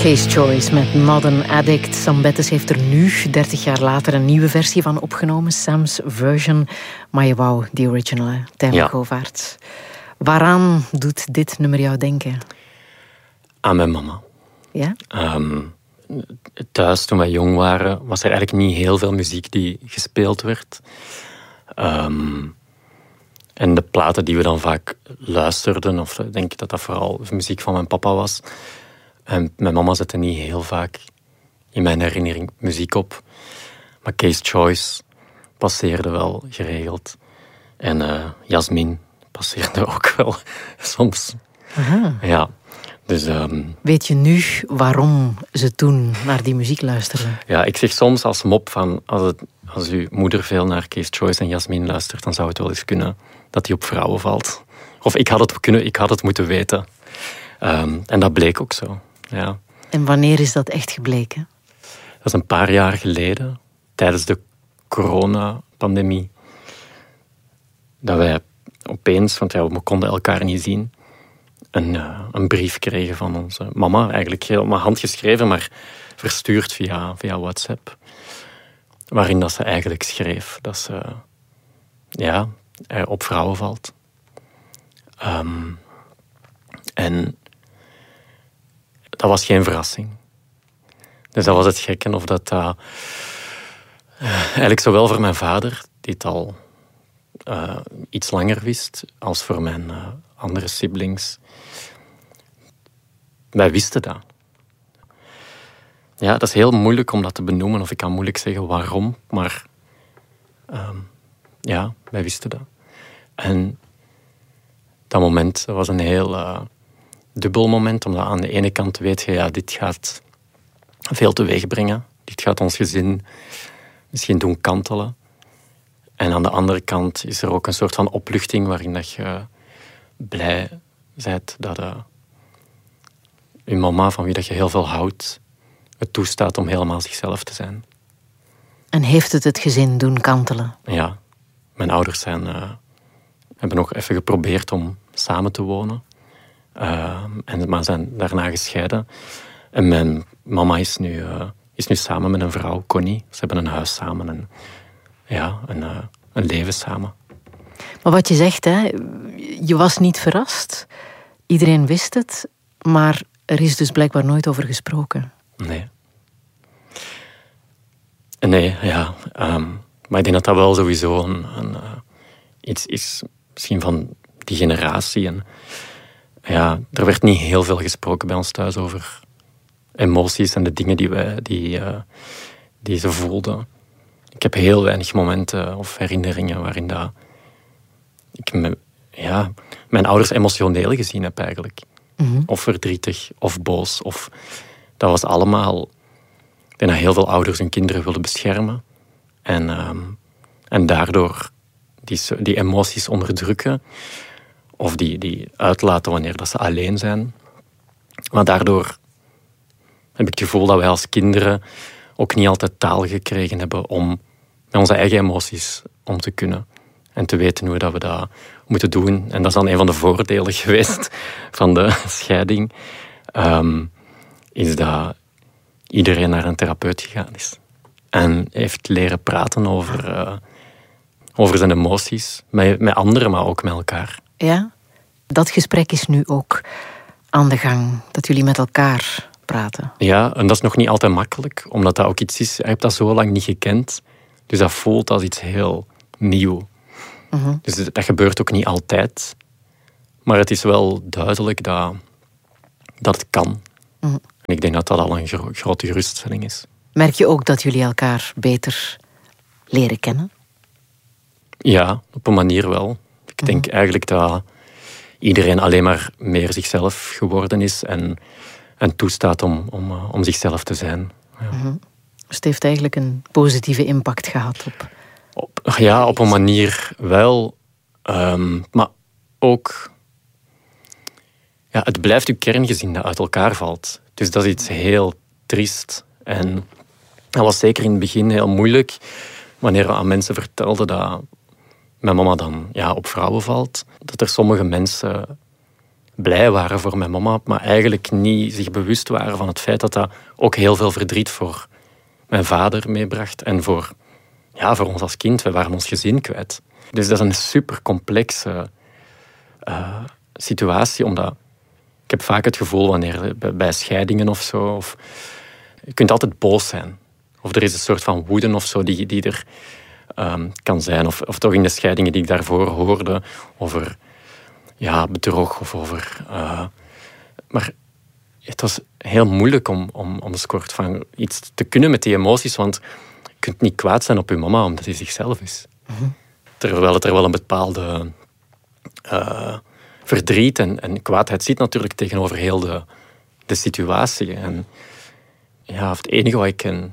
Case Choice met Not an Addict. Sam Bettes heeft er nu, 30 jaar later, een nieuwe versie van opgenomen. Sam's version. Maar je wou die original, hè? Tijmen Govaerts. Waaraan doet dit nummer jou denken? Aan mijn mama. Ja? Thuis, toen wij jong waren, was er eigenlijk niet heel veel muziek die gespeeld werd. En de platen die we dan vaak luisterden, of ik denk dat dat vooral muziek van mijn papa was. En mijn mama zette niet heel vaak in mijn herinnering muziek op. Maar Case Choice passeerde wel geregeld. En Jasmin passeerde ook wel soms. Aha. Ja. Dus, weet je nu waarom ze toen naar die muziek luisterden? Ja, ik zeg soms als mop van als uw moeder veel naar Case Choice en Jasmin luistert, dan zou het wel eens kunnen dat die op vrouwen valt. Of ik had het moeten weten. En dat bleek ook zo. Ja. En wanneer is dat echt gebleken? Dat is een paar jaar geleden, tijdens de coronapandemie, dat wij opeens, want we konden elkaar niet zien, een brief kregen van onze mama. Eigenlijk helemaal handgeschreven, maar verstuurd via WhatsApp. Waarin dat ze eigenlijk schreef dat ze op vrouwen valt. En dat was geen verrassing. Dus dat was het gekke, of dat eigenlijk zowel voor mijn vader, die het al iets langer wist, als voor mijn andere siblings. Wij wisten dat. Ja, dat is heel moeilijk om dat te benoemen, of ik kan moeilijk zeggen waarom, maar wij wisten dat. En dat moment was een heel dubbel moment, omdat aan de ene kant weet je, dit gaat veel teweeg brengen. Dit gaat ons gezin misschien doen kantelen. En aan de andere kant is er ook een soort van opluchting waarin dat je blij bent dat je mama, van wie dat je heel veel houdt, het toestaat om helemaal zichzelf te zijn. En heeft het gezin doen kantelen? Ja. Mijn ouders hebben nog even geprobeerd om samen te wonen. Maar zijn daarna gescheiden. En mijn mama is nu samen met een vrouw, Connie. Ze hebben een huis samen en een leven samen. Maar wat je zegt, hè, je was niet verrast. Iedereen wist het, maar er is dus blijkbaar nooit over gesproken. Nee, ja. Maar ik denk dat dat wel sowieso iets is, misschien van die generatie. En ja, er werd niet heel veel gesproken bij ons thuis over emoties en de dingen die ze voelden. Ik heb heel weinig momenten of herinneringen waarin dat ik mijn ouders emotioneel gezien heb eigenlijk. Mm-hmm. Of verdrietig, of boos. Dat was allemaal. Ik denk dat heel veel ouders hun kinderen willen beschermen. En daardoor die emoties onderdrukken. Of die uitlaten wanneer dat ze alleen zijn. Maar daardoor heb ik het gevoel dat wij als kinderen ook niet altijd taal gekregen hebben om met onze eigen emoties om te kunnen. En te weten hoe dat we dat moeten doen. En dat is dan een van de voordelen geweest van de scheiding. Is dat iedereen naar een therapeut gegaan is. En heeft leren praten over zijn emoties. Met anderen, maar ook met elkaar. Ja, dat gesprek is nu ook aan de gang. Dat jullie met elkaar praten. Ja, en dat is nog niet altijd makkelijk. Omdat dat ook iets is, je hebt dat zo lang niet gekend. Dus dat voelt als iets heel nieuw. Mm-hmm. Dus dat gebeurt ook niet altijd. Maar het is wel duidelijk dat het kan. Mm-hmm. En ik denk dat dat al een grote geruststelling is. Merk je ook dat jullie elkaar beter leren kennen? Ja, op een manier wel. Ik denk eigenlijk dat iedereen alleen maar meer zichzelf geworden is en toestaat om zichzelf te zijn. Ja. Mm-hmm. Dus het heeft eigenlijk een positieve impact gehad op een manier wel. Maar ook het blijft uw kerngezin dat uit elkaar valt. Dus dat is iets heel triest. En dat was zeker in het begin heel moeilijk. Wanneer we aan mensen vertelden dat mijn mama dan op vrouwen valt. Dat er sommige mensen blij waren voor mijn mama, maar eigenlijk niet zich bewust waren van het feit dat dat ook heel veel verdriet voor mijn vader meebracht en voor ons als kind. We waren ons gezin kwijt. Dus dat is een super complexe situatie, omdat ik heb vaak het gevoel wanneer bij scheidingen of zo, of je kunt altijd boos zijn. Of er is een soort van woede of zo die er kan zijn. Of toch in de scheidingen die ik daarvoor hoorde over bedrog of over... maar het was heel moeilijk om een soort van iets te kunnen met die emoties, want je kunt niet kwaad zijn op je mama omdat hij zichzelf is. Mm-hmm. Terwijl het er wel een bepaalde verdriet en kwaadheid zit natuurlijk tegenover heel de situatie. En het enige wat ik kan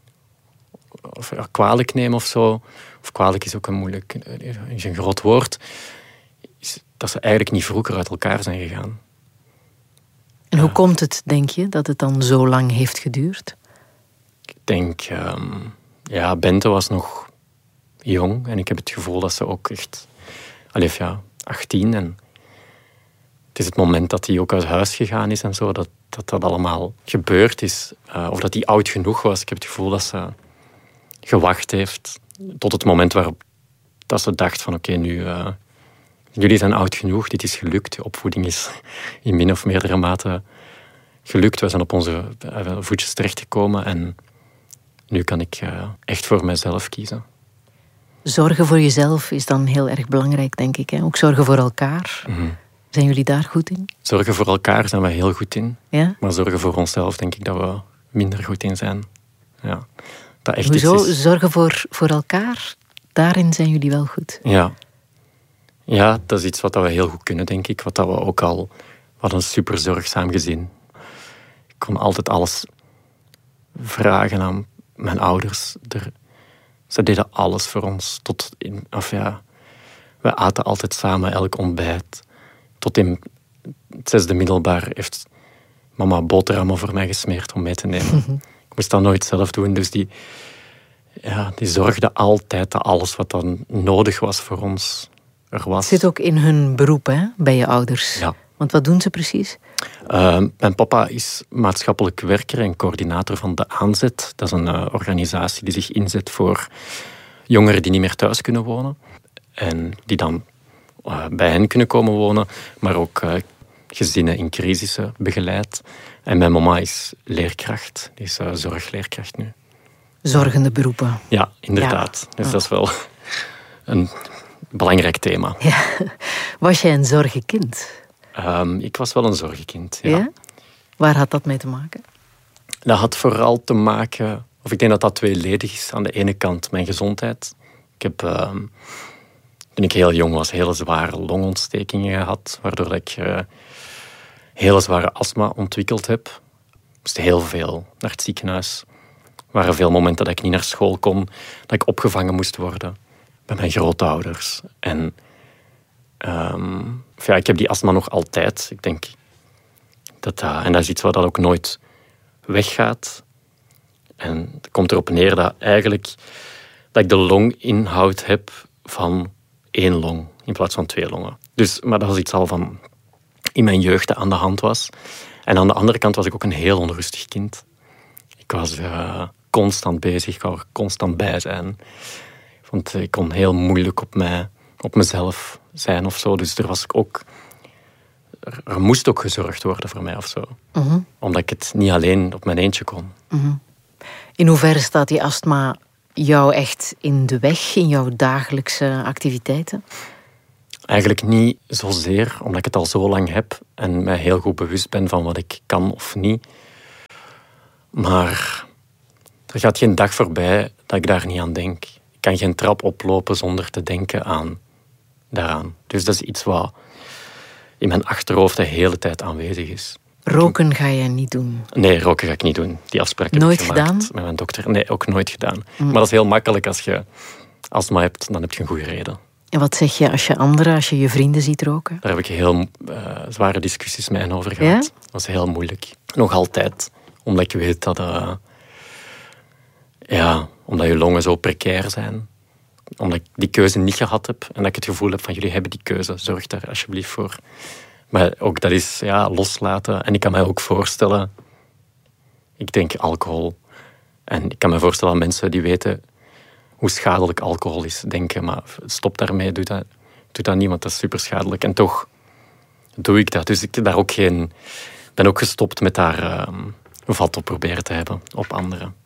kwalijk nemen of zo, of kwalijk is ook is een groot woord, is dat ze eigenlijk niet vroeger uit elkaar zijn gegaan. En hoe komt het, denk je, dat het dan zo lang heeft geduurd? Ik denk, Bente was nog jong en ik heb het gevoel dat ze ook echt 18 en het is het moment dat hij ook uit huis gegaan is en zo, dat allemaal gebeurd is. Of dat hij oud genoeg was. Ik heb het gevoel dat ze gewacht heeft tot het moment waarop dat ze dacht van oké, nu... jullie zijn oud genoeg, dit is gelukt. De opvoeding is in min of meerdere mate gelukt. We zijn op onze voetjes terechtgekomen en nu kan ik echt voor mezelf kiezen. Zorgen voor jezelf is dan heel erg belangrijk, denk ik. Hè? Ook zorgen voor elkaar. Mm-hmm. Zijn jullie daar goed in? Zorgen voor elkaar zijn we heel goed in. Ja? Maar zorgen voor onszelf denk ik dat we minder goed in zijn. Ja, dat echt hoezo? Iets is. Zorgen voor elkaar? Daarin zijn jullie wel goed. Ja, dat is iets wat we heel goed kunnen, denk ik. Wat dat we ook al... We hadden een super zorgzaam gezin. Ik kon altijd alles vragen aan mijn ouders. Ze deden alles voor ons. We aten altijd samen elk ontbijt. Tot in het 6e middelbaar heeft mama boterhammen voor mij gesmeerd om mee te nemen. Ik moest dat nooit zelf doen, dus die zorgde altijd dat alles wat dan nodig was voor ons er was. Het zit ook in hun beroep, hè, bij je ouders. Ja. Want wat doen ze precies? Mijn papa is maatschappelijk werker en coördinator van de Aanzet. Dat is een organisatie die zich inzet voor jongeren die niet meer thuis kunnen wonen. En die dan bij hen kunnen komen wonen, maar ook gezinnen in crisissen begeleidt. En mijn mama is leerkracht, die is zorgleerkracht nu. Zorgende beroepen. Ja, inderdaad. Ja. Dus dat is wel een belangrijk thema. Ja. Was jij een zorgenkind? Ik was wel een zorgenkind, ja. Ja? Waar had dat mee te maken? Dat had vooral te maken, of ik denk dat dat tweeledig is. Aan de ene kant mijn gezondheid. Ik heb, toen ik heel jong was, hele zware longontstekingen gehad, waardoor ik hele zware astma ontwikkeld heb. Ik moest heel veel naar het ziekenhuis. Er waren veel momenten dat ik niet naar school kon, dat ik opgevangen moest worden bij mijn grootouders. En ik heb die astma nog altijd. Ik denk en dat is iets wat ook nooit weggaat. En het komt erop neer dat ik de longinhoud heb van 1 long in plaats van 2 longen. Maar dat was iets al van in mijn jeugd dat aan de hand was. En aan de andere kant was ik ook een heel onrustig kind. Ik was constant bezig, ik wou er constant bij zijn. Want ik kon heel moeilijk op mezelf zijn of zo. Dus er moest ook gezorgd worden voor mij of zo. Mm-hmm. Omdat ik het niet alleen op mijn eentje kon. Mm-hmm. In hoeverre staat die astma jou echt in de weg in jouw dagelijkse activiteiten? Eigenlijk niet zozeer, omdat ik het al zo lang heb en mij heel goed bewust ben van wat ik kan of niet. Maar er gaat geen dag voorbij dat ik daar niet aan denk. Ik kan geen trap oplopen zonder te denken daaraan. Dus dat is iets wat in mijn achterhoofd de hele tijd aanwezig is. Roken ga je niet doen? Nee, roken ga ik niet doen. Die afspraak heb ik gemaakt met mijn dokter. Nee, ook nooit gedaan. Maar dat is heel makkelijk als je astma hebt, dan heb je een goede reden. En wat zeg je als je je vrienden ziet roken? Daar heb ik heel zware discussies met hen over gehad. Ja? Dat is heel moeilijk. Nog altijd. Omdat ik weet dat omdat je longen zo precair zijn. Omdat ik die keuze niet gehad heb. En dat ik het gevoel heb van jullie hebben die keuze. Zorg daar alsjeblieft voor Maar ook dat is loslaten. En ik kan mij ook voorstellen... Ik denk alcohol. En ik kan me voorstellen aan mensen die weten hoe schadelijk alcohol is. Denken, maar stop daarmee, doe dat niet, want dat is super schadelijk. En toch doe ik dat. Dus ik ben ook gestopt met daar vat op proberen te hebben op anderen.